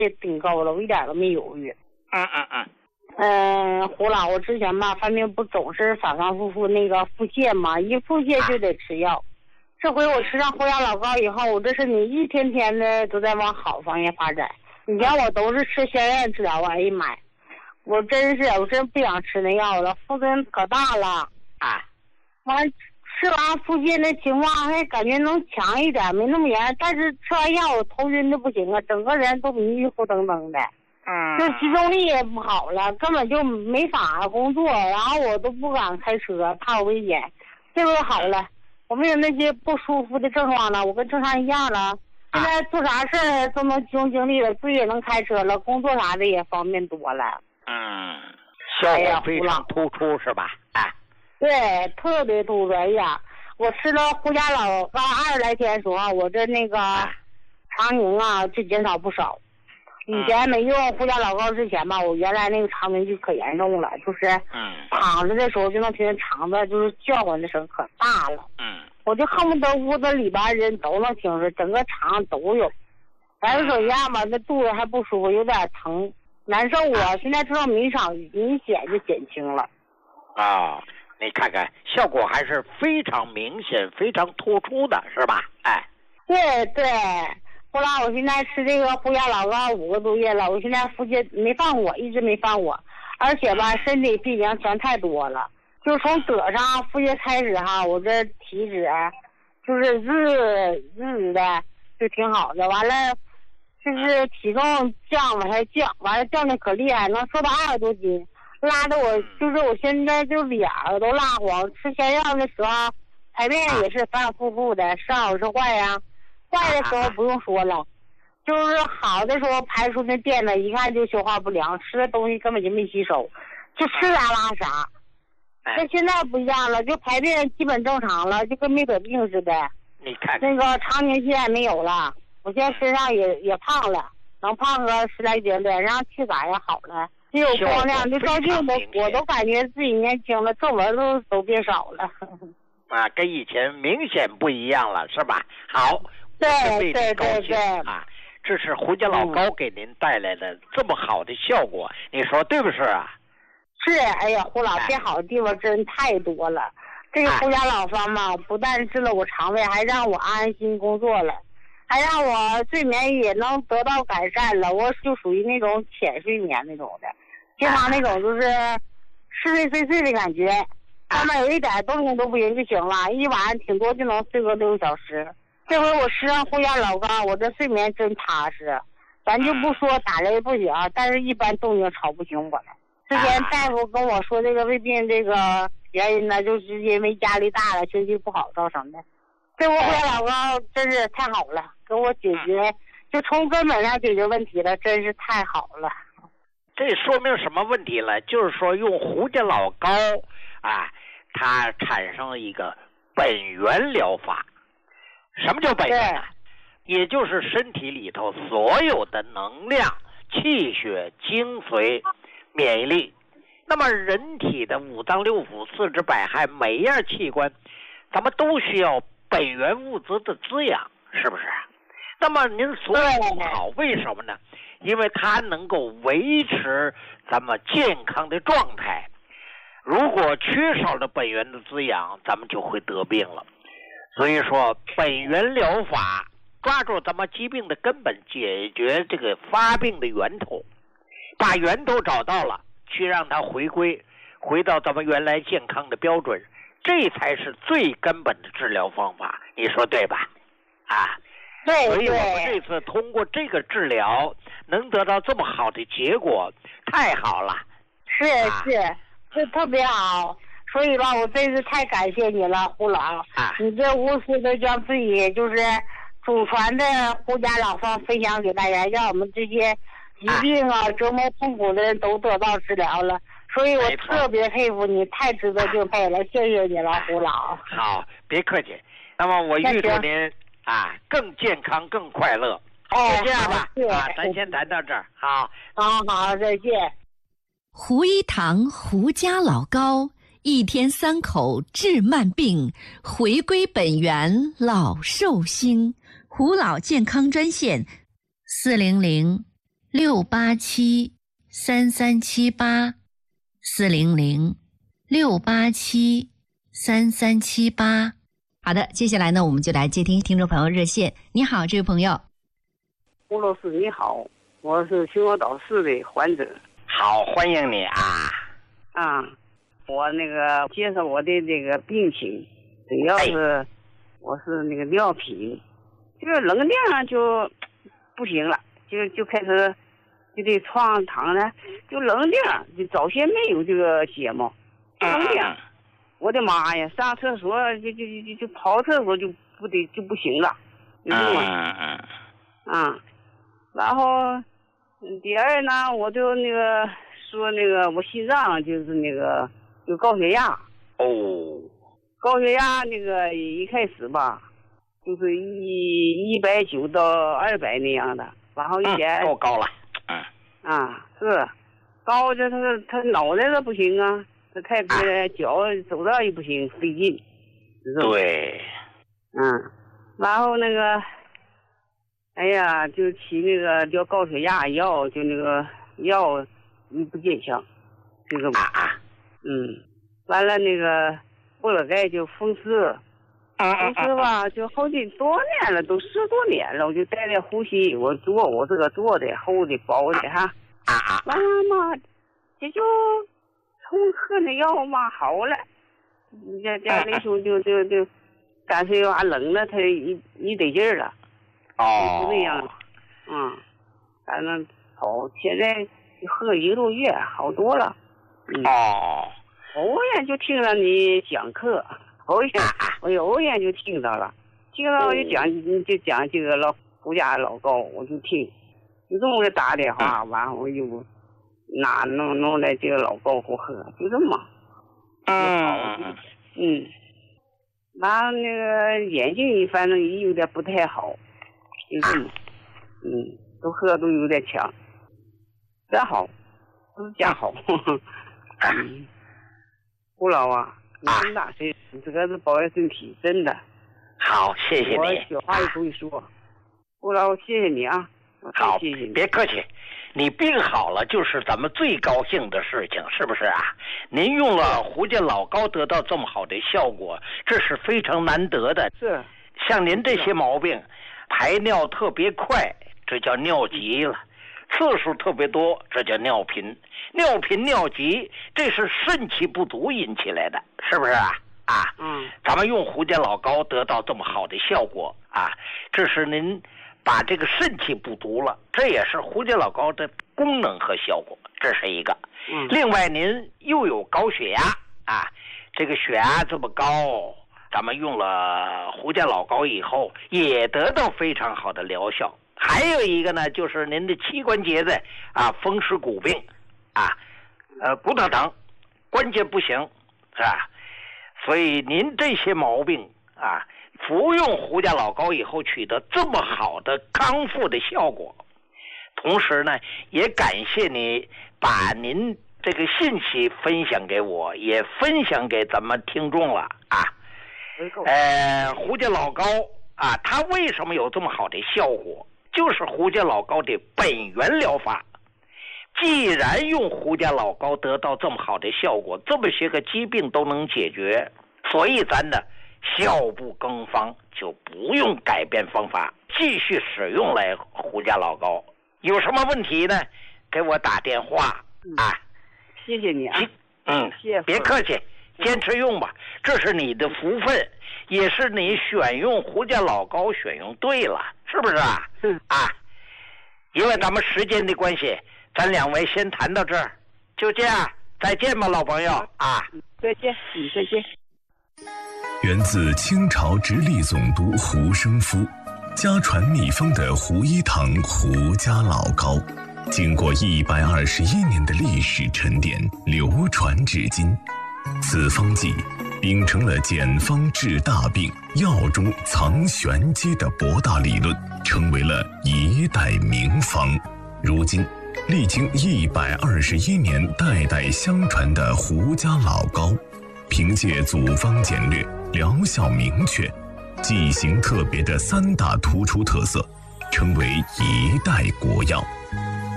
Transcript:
也顶高了，我一点都没犹豫。胡老，我之前吧犯病不总是反反复复那个腹泻嘛，一腹泻就得吃药。这回我吃上胡牙老膏以后，我这身体一天天的都在往好方向发展。以前我都是吃消炎治疗，哎呀妈呀，我真不想吃那药了，副作用可大了啊！完吃完腹泻那情况还感觉能强一点，没那么严，但是吃完药我头晕的不行啊，整个人都迷糊瞪瞪的。就集中力也不好了，根本就没法工作，然后我都不敢开车，怕有危险。这回好了，我没有那些不舒服的症状了，我跟正常一样了。现在做啥事儿都能集中精力了，自己也能开车了，工作啥的也方便多了。 效果非常突出是吧？ 对，特别突出。哎呀，我吃了胡家老膏20来天的时候，我这那个肠凝啊就减少不少。以前没用胡家老膏之前吧，我原来那个肠凝就可严重了，就是躺着的时候就能听见肠子就是叫唤的声可大了。我就恨不得屋子里边人都能听着，整个肠都有。反正手下吧，那肚子还不舒服，有点疼，难受啊。现在知道明显就减轻了。 你看看效果还是非常明显、非常突出的，是吧？ 对对。后来我现在吃这个胡牙老膏5个多月了，我现在腹泻没犯我，一直没犯我，而且吧身体病情全太多了，就从得上腹泻开始哈，我这体脂就是日的就挺好的，完了就是体重往下降，完了降的可厉害，能瘦到20多斤，拉的我就是我现在就脸都蜡黄，吃消药的时候排便也是反反复复的，是好是坏呀？坏的时候不用说了，就是好的时候排出那便呢，一看就消化不良，吃的东西根本就没吸收，就吃啥拉啥。那现在不一样了，就排便基本正常了，就跟没得病似的。 你看那个肠凝现在没有了，我现在身上也胖了，能胖个10来斤，脸上气色也好了，只有光亮，就照镜子我都感觉自己年轻了，皱纹都变少了。 跟以前明显不一样了，是吧？好。 对， 这是胡家老膏给您带来的这么好的效果，你说对不是啊？ 是，哎呀，胡老变好的地方真太多了。这个胡家老方嘛，不但治了我肠胃，还让我安心工作了，还让我睡眠也能得到改善了。我就属于那种浅睡眠那种的，经常那种就是似睡非睡的感觉，上面有一点动静都不行就行了，一晚上挺多就能睡个6个小时。这回我吃上胡牙老膏，我这睡眠真踏实。咱就不说打雷不行，但是一般动静吵不醒我了。之前大夫跟我说这个胃病这个原因呢，就是因为压力大了，情绪不好造成的。这回胡牙老膏真是太好了，给我解决，就从根本上解决问题了，真是太好了。 这说明什么问题了？就是说用胡家老膏它产生了一个本源疗法。什么叫本源呢？也就是身体里头所有的能量、气血、精髓、免疫力。那么人体的5脏6腑、4肢百骸，每一样器官，咱们都需要本源物质的滋养，是不是？那么您所有不好，为什么呢？因为它能够维持咱们健康的状态。如果缺少了本源的滋养，咱们就会得病了。所以说本源疗法抓住咱们疾病的根本，解决这个发病的源头，把源头找到了，去让它回到咱们原来健康的标准，这才是最根本的治疗方法，你说对吧？ 对。 所以我们这次通过这个治疗能得到这么好的结果，太好了。 是特别好。所以吧，我真是太感谢你了，胡老。你这无私的将自己就是祖传的胡家老方分享给大家，让我们这些疾病折磨痛苦的人都得到治疗了。所以我特别佩服你，太值得敬佩了，谢谢你了，胡老。 好，别客气。那么我预祝您更健康、更快乐。就这样吧，咱先谈到这儿。好， 再见。 胡一堂胡家老膏，1天3口治慢病，回归本源老寿星。胡老健康专线：400 687-3378-400-687-3378。好的，接下来呢，我们就来接听听众朋友热线。你好，这位朋友。 吴老师你好，我是秦皇岛市的患者。 好，欢迎你啊！ 我那个介绍我的这个病情，主要是我是那个尿频，就是能量就不行了，就开始就得床躺呢，就能量就早先没有这个节目，能量，我的妈呀，上厕所就跑厕所就不行了，就这么然后第二呢，我就那个说那个我心脏就是那个有高血压。高血压那个一开始吧，就是190到200那样的，然后以前够高了。 是高着他脑袋都不行啊，他太脚走道也不行，费劲。 对。 然后那个。哎呀，就起那个叫高血压药，就那个药不见效，这个完了那个过了该就风湿，吧，就好几多年了，都10多年了，我就带点呼吸，我这个做的厚的薄的哈，完了嘛，这就从喝那药嘛好了，家那时候就干脆要冷了，他一得劲儿了。就那样，反正好，现在喝1个多月，好多了。偶然就听了你讲课，偶然就听到了，就讲这个胡家老高，我就听，就这么打电话，完我又弄来这个老高给我喝，就这么，完了那个眼睛反正也有点不太好。都喝都有点强，真好，都是真好。胡老啊，你这么大岁数，这个是保养身体，真的。 好，谢谢你。 我小话也不会说，胡老，谢谢你啊。 好， 谢谢你。 别客气，你病好了就是咱们最高兴的事情，是不是啊？您用了胡家老高得到这么好的效果，这是非常难得的。 是。 像您这些毛病。排尿特别快，这叫尿急了；次数特别多，这叫尿频。尿频、尿急，这是肾气不足引起来的，是不是啊？咱们用胡家老高得到这么好的效果啊，这是您把这个肾气不足了，这也是胡家老高的功能和效果，这是一个。另外，您又有高血压这个血压这么高。咱们用了胡家老高以后，也得到非常好的疗效。还有一个呢，就是您的膝关节的风湿骨病骨头疼，关节不行，是吧？所以您这些毛病服用胡家老高以后取得这么好的康复的效果，同时呢，也感谢你把您这个信息分享给我，也分享给咱们听众了胡家老高它为什么有这么好的效果？就是胡家老高的本源疗法。既然用胡家老高得到这么好的效果，这么些个疾病都能解决，所以咱呢效不更方，就不用改变方法，继续使用来胡家老高。有什么问题呢？给我打电话谢谢你啊。谢谢。 别客气。坚持用吧，这是你的福分，也是你选用胡家老高选用对了，是不是因为咱们时间的关系，咱两位先谈到这儿，就这样，再见吧，老朋友再见，再见。 源自清朝直隶总督胡生夫，家传秘方的胡一堂胡家老高，经过121年的历史沉淀，流传至今。此方剂秉承了简方治大病、药中藏玄机的博大理论，成为了一代名方。如今历经121年代代相传的胡家老高，凭借组方简略、疗效明确、剂型特别的3大突出特色，成为一代国药。